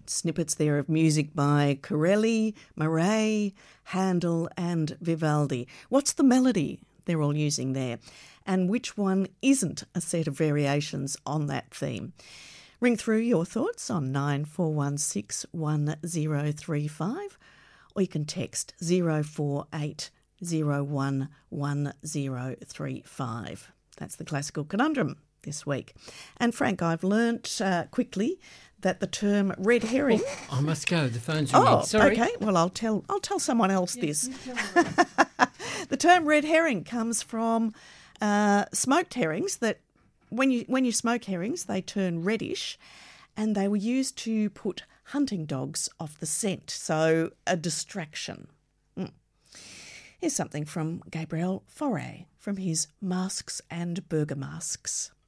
Snippets there of music by Corelli, Murray, Handel and Vivaldi. What's the melody they're all using there? And which one isn't a set of variations on that theme? Ring through your thoughts on 9416 1035 or you can text 0480 1035. That's the classical conundrum this week. And Frank, I've learnt quickly that the term red herring... Oh, I must go. The phone's ringing. Sorry. Okay. Well, I'll tell someone else this. The term red herring comes from smoked herrings. That when you smoke herrings, they turn reddish, and they were used to put hunting dogs off the scent. So a distraction. Here's something from Gabriel Fauré from his Masks and Burger Masks.